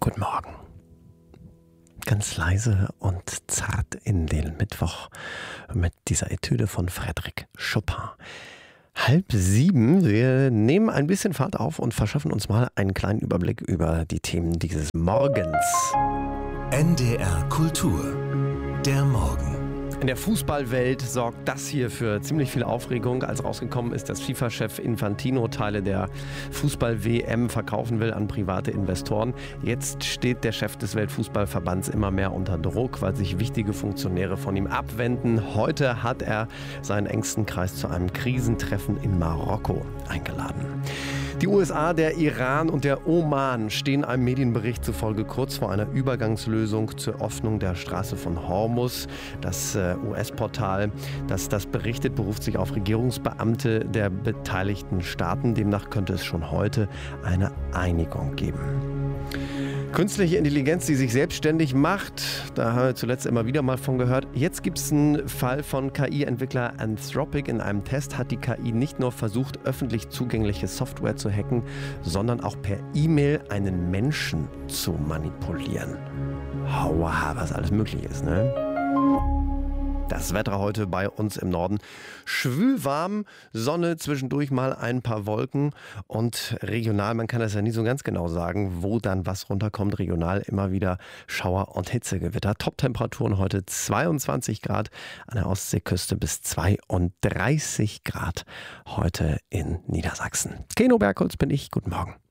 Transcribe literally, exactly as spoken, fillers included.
Guten Morgen. Ganz leise und zart in den Mittwoch mit dieser Etüde von Frédéric Chopin. Halb sieben, wir nehmen ein bisschen Fahrt auf und verschaffen uns mal einen kleinen Überblick über die Themen dieses Morgens. N D R Kultur, der Morgen. In der Fußballwelt sorgt das hier für ziemlich viel Aufregung, als rausgekommen ist, dass FIFA-Chef Infantino Teile der Fußball-W M verkaufen will an private Investoren. Jetzt steht der Chef des Weltfußballverbands immer mehr unter Druck, weil sich wichtige Funktionäre von ihm abwenden. Heute hat er seinen engsten Kreis zu einem Krisentreffen in Marokko eingeladen. Die U S A, der Iran und der Oman stehen einem Medienbericht zufolge kurz vor einer Übergangslösung zur Öffnung der Straße von Hormuz. Das äh, U S-Portal, das das berichtet, beruft sich auf Regierungsbeamte der beteiligten Staaten. Demnach könnte es schon heute eine Einigung geben. Künstliche Intelligenz, die sich selbstständig macht, da haben wir zuletzt immer wieder mal von gehört. Jetzt gibt es einen Fall von K I-Entwickler Anthropic. In einem Test hat die K I nicht nur versucht, öffentlich zugängliche Software zu hacken, sondern auch per E-Mail einen Menschen zu manipulieren. Hauaha, was alles möglich ist, ne? Das Wetter heute bei uns im Norden. Schwül warm, Sonne, zwischendurch mal ein paar Wolken und regional, man kann das ja nie so ganz genau sagen, wo dann was runterkommt. Regional immer wieder Schauer und Hitzegewitter. Top-Temperaturen heute zweiundzwanzig Grad an der Ostseeküste bis zweiunddreißig Grad heute in Niedersachsen. Keno Bergholz bin ich, guten Morgen.